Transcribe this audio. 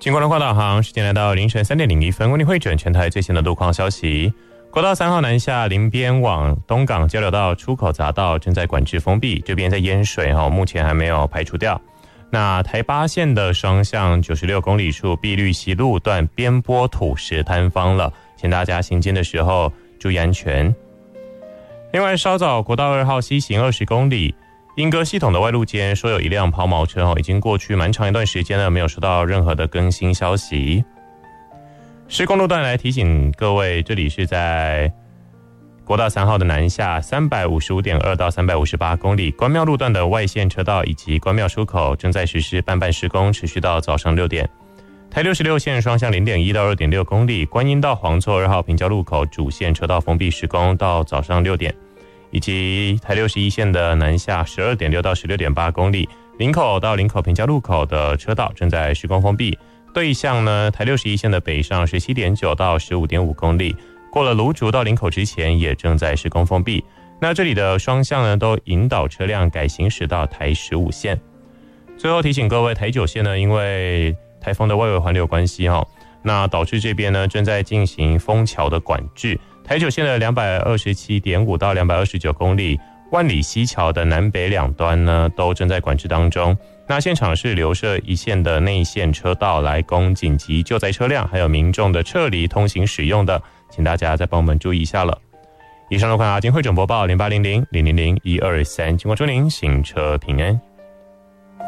经过了跨导航，时间来到凌晨3点01分，为您汇整全台最新的路况消息。国道3号南下林边往东港交流道出口匝道正在管制封闭，这边在淹水，目前还没有排除掉。那台八线的双向96公里处碧绿溪路段边坡土石坍方了，请大家行进的时候注意安全。另外，稍早国道2号西行20公里。莺歌系统的外路间说有一辆抛锚车，已经过去蛮长一段时间了，没有收到任何的更新消息。施工路段来提醒各位，这里是在国道3号的南下 355.2 到358公里，关庙路段的外线车道以及关庙出口正在实施半施工，持续到早上6点。台66线双向 0.1 到 2.6 公里，观音到黄厝2号平交路口主线车道封闭施工到早上6点。以及台61线的南下 12.6 到 16.8 公里，林口到林口平交路口的车道正在施工封闭。对向呢，台61线的北上 17.9 到 15.5 公里，过了芦竹到林口之前也正在施工封闭。那这里的双向呢，都引导车辆改行驶到台15线。最后提醒各位，台9线呢，因为台风的外围环流关系那导致这边呢正在进行封桥的管制。台9线的 227.5 到229公里，万里溪桥的南北两端呢都正在管制当中。那现场是留设一线的内线车道来供紧急救灾车辆还有民众的撤离通行使用的，请大家再帮我们注意一下了。以上路况经汇整播报0800000123，经过祝您行车平安。